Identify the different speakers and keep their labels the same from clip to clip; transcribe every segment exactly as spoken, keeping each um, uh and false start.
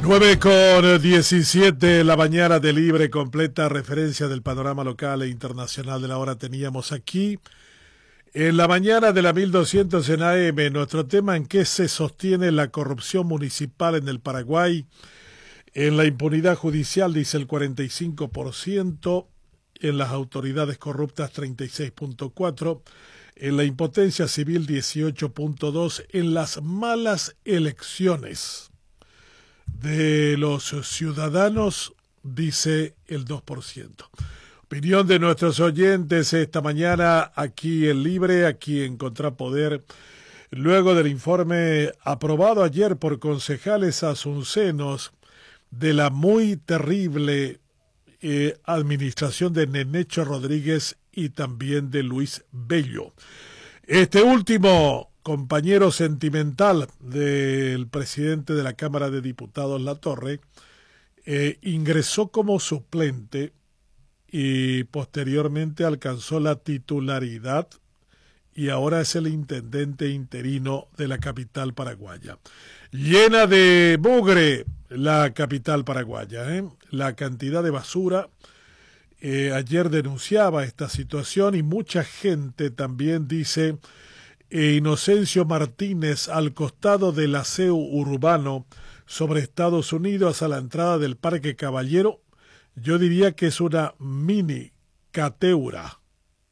Speaker 1: nueve con diecisiete, la mañana de Libre, completa referencia del panorama local e internacional de la hora teníamos aquí. En la mañana de la mil doscientos en A M, nuestro tema: en qué se sostiene la corrupción municipal en el Paraguay. En la impunidad judicial dice el cuarenta y cinco por ciento, en las autoridades corruptas treinta y seis punto cuatro por ciento, en la impotencia civil dieciocho punto dos por ciento, en las malas elecciones de los ciudadanos dice el dos por ciento. Opinión de nuestros oyentes esta mañana aquí en Libre, aquí en Contrapoder, luego del informe aprobado ayer por concejales asuncenos de la muy terrible eh, administración de Nenecho Rodríguez y también de Luis Bello. Este último, compañero sentimental del presidente de la Cámara de Diputados, Latorre, eh, ingresó como suplente y posteriormente alcanzó la titularidad y ahora es el intendente interino de la capital paraguaya. Llena de mugre la capital paraguaya, ¿eh? La cantidad de basura. Eh, ayer denunciaba esta situación y mucha gente también dice... E Inocencio Martínez, al costado del aseo urbano sobre Estados Unidos a la entrada del Parque Caballero, yo diría que es una mini cateura.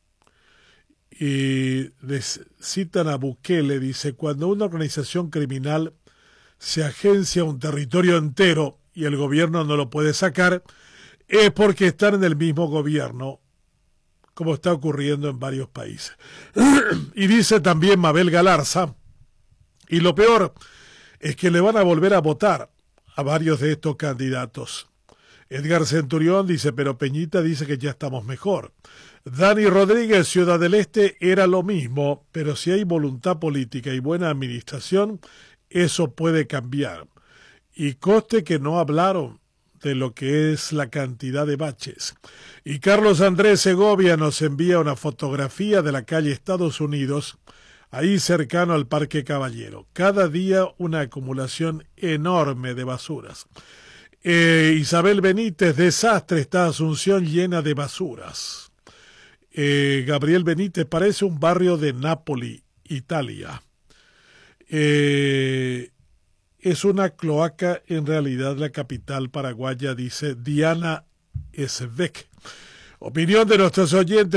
Speaker 1: Y les citan a Bukele, dice: cuando una organización criminal se agencia un territorio entero y el gobierno no lo puede sacar, es porque están en el mismo gobierno, como está ocurriendo en varios países. Y dice también Mabel Galarza, y lo peor es que le van a volver a votar a varios de estos candidatos. Edgar Centurión dice, pero Peñita dice que ya estamos mejor. Dani Rodríguez, Ciudad del Este, era lo mismo, pero si hay voluntad política y buena administración, eso puede cambiar. Y conste que no hablaron de lo que es la cantidad de baches. Y Carlos Andrés Segovia nos envía una fotografía de la calle Estados Unidos, ahí cercano al Parque Caballero. Cada día una acumulación enorme de basuras. Eh, Isabel Benítez, desastre, está Asunción llena de basuras. Eh, Gabriel Benítez, parece un barrio de Nápoli, Italia. Eh... Es una cloaca en realidad la capital paraguaya, dice Diana Esbeck. Opinión de nuestros oyentes.